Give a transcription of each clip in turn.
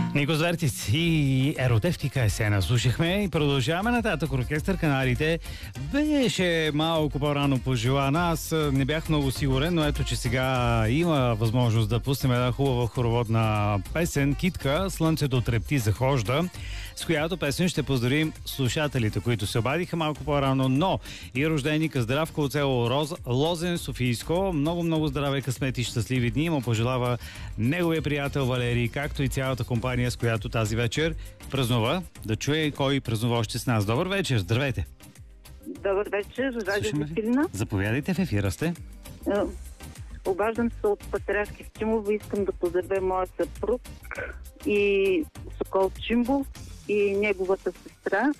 Нико Звертиц и Еротевтика есена слушахме и продължаваме нататък. Оркестър Канарите беше малко по-рано пожелана. Аз не бях много сигурен, но ето, че сега има възможност да пуснем една хубава хороводна песен. Китка, Слънцето трепти захожда, с която песен ще поздравим слушателите, които се обадиха малко по-рано, но и рожденика Здравко от село Лозен, Софийско. Много здраве, късмет и щастливи дни му пожелава неговия приятел Валерий, както и цялата компания, с която тази вечер празнува. Да чуе кой празнува още с нас. Добър вечер, здравейте! Добър вечер, Радио Веселина. Заповядайте, в ефира сте. Обаждам се от Патриаршки в Чимово и искам да поздравя моя съпруг и Сокол Чимбов и неговата сестра.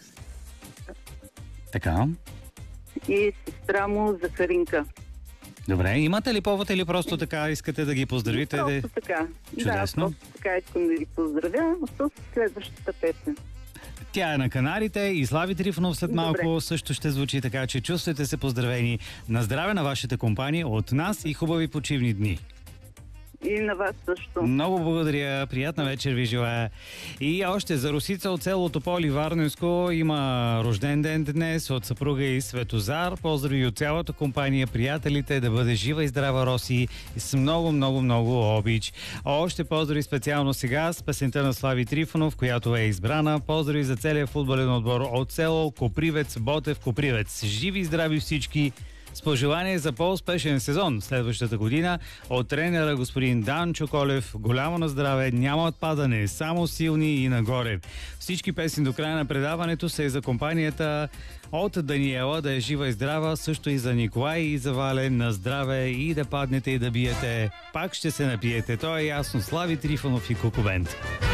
Така. И сестра му Захаринка. Добре, имате ли повод или просто така искате да ги поздравите? Просто така. Чудесно. Да, просто така искам да ги поздравя с следващата песен. Тя е на Канарите и Слави Трифонов след малко също ще звучи, така че чувствайте се поздравени. На здраве на вашата компания от нас и хубави почивни дни. И на вас също. Много благодаря. Приятна вечер ви желая. И още за Русица от село Тополи, Варненско, има рожден ден днес от съпруга и Светозар. Поздрави от цялата компания, приятелите, да бъде жива и здрава Роси и с много обич. Още поздрави специално сега с песента на Слави Трифонов, която е избрана. Поздрави за целия футболен отбор от село Копривец, Ботев, Копривец. Живи и здрави всички! С пожелание за по-успешен сезон следващата година от тренера господин Данчо Колев. Голямо на здраве, няма отпадане, само силни и нагоре. Всички песни до края на предаването са и за компанията от Даниела, да е жива и здрава, също и за Николай и за Вален, на здраве и да паднете и да биете. Пак ще се напиете, то е ясно. Слави Трифонов и Куку Бенд.